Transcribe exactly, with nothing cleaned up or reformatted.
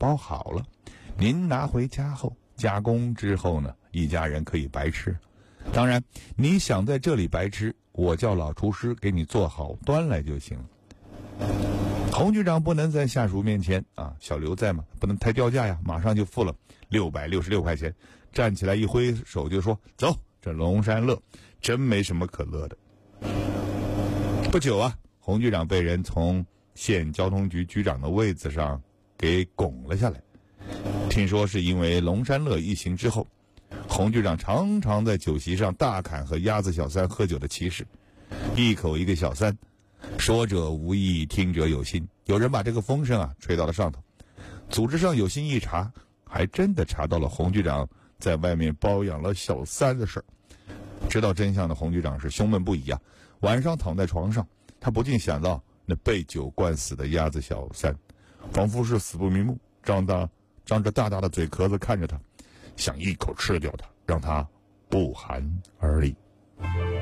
包好了，您拿回家后加工之后呢，一家人可以白吃。当然你想在这里白吃，我叫老厨师给你做好端来就行了。洪局长不能在下属面前啊，小刘在嘛，不能抬标价呀，马上就付了六百六十六块钱，站起来一挥手就说走，这龙山乐真没什么可乐的。不久啊，洪局长被人从县交通局局长的位子上给拱了下来。听说是因为龙山乐一行之后，洪局长常常在酒席上大侃和鸭子小三喝酒的奇事，一口一个小三，说者无意，听者有心。有人把这个风声啊吹到了上头，组织上有心一查，还真的查到了洪局长在外面包养了小三的事儿。知道真相的洪局长是胸闷不已啊，晚上躺在床上，他不禁想到那被酒灌死的鸭子小三，仿佛是死不瞑目，张大张着大大的嘴壳子看着他，想一口吃掉他，让他不寒而栗。